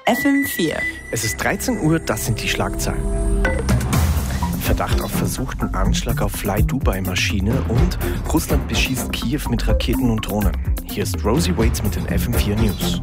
FM4. Es ist 13 Uhr, das sind die Schlagzeilen. Verdacht auf versuchten Anschlag auf Fly-Dubai-Maschine und Russland beschießt Kiew mit Raketen und Drohnen. Hier ist Rosie Waits mit den FM4 News.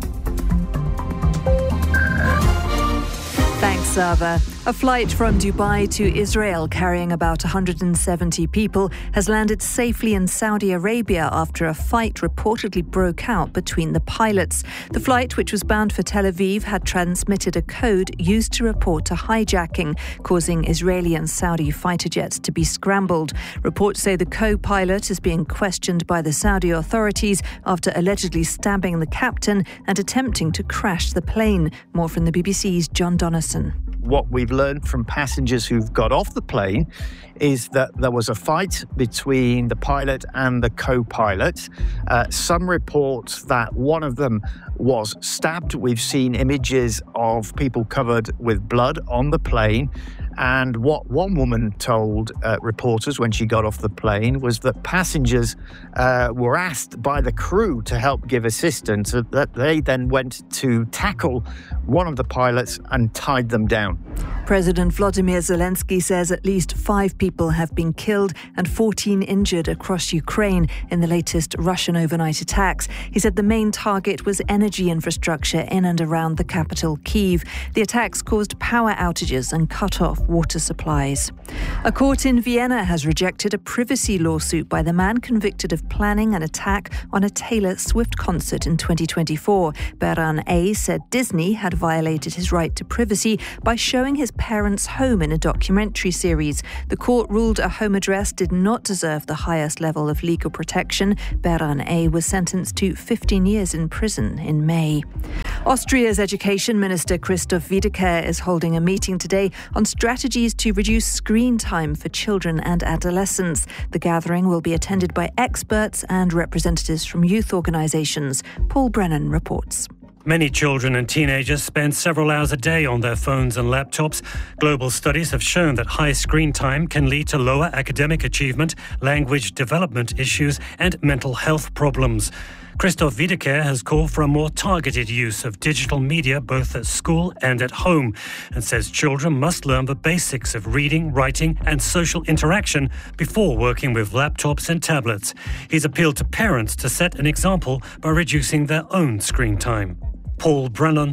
Thanks, Sava. A flight from Dubai to Israel carrying about 170 people has landed safely in Saudi Arabia after a fight reportedly broke out between the pilots. The flight, which was bound for Tel Aviv, had transmitted a code used to report a hijacking, causing Israeli and Saudi fighter jets to be scrambled. Reports say the co-pilot is being questioned by the Saudi authorities after allegedly stabbing the captain and attempting to crash the plane. More from the BBC's John Donnison. What we've learned from passengers who've got off the plane is that there was a fight between the pilot and the co-pilot. Some reports that one of them was stabbed. We've seen images of people covered with blood on the plane. And what one woman told reporters when she got off the plane was that passengers were asked by the crew to help give assistance, that they then went to tackle one of the pilots and tied them down. President Volodymyr Zelensky says at least 5 people have been killed and 14 injured across Ukraine in the latest Russian overnight attacks. He said the main target was energy infrastructure in and around the capital, Kyiv. The attacks caused power outages and cut off water supplies. A court in Vienna has rejected a privacy lawsuit by the man convicted of planning an attack on a Taylor Swift concert in 2024. Behram A. said Disney had violated his right to privacy by showing his parents' home in a documentary series. The court ruled a home address did not deserve the highest level of legal protection. Behram A. was sentenced to 15 years in prison in May. Austria's Education Minister Christoph Wiedeker is holding a meeting today on strategies to reduce screen time for children and adolescents. The gathering will be attended by experts and representatives from youth organisations. Paul Brennan reports. Many children and teenagers spend several hours a day on their phones and laptops. Global studies have shown that high screen time can lead to lower academic achievement, language development issues and mental health problems. Christoph Wiedeker has called for a more targeted use of digital media both at school and at home and says children must learn the basics of reading, writing and social interaction before working with laptops and tablets. He's appealed to parents to set an example by reducing their own screen time. Paul Brennan,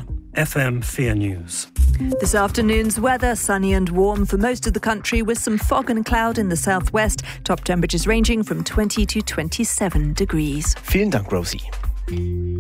FM4 News. This afternoon's weather, sunny and warm for most of the country with some fog and cloud in the southwest. Top temperatures ranging from 20 to 27 degrees. Vielen Dank, Rosie.